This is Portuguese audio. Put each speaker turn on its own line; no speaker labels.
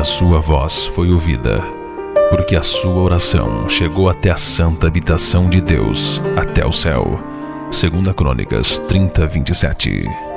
a sua voz foi ouvida, porque a sua oração chegou até a santa habitação de Deus, até o céu. 2 Crônicas 30:27.